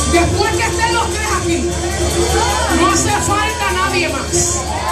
Después que estén los tres aquí, no hace falta nadie más.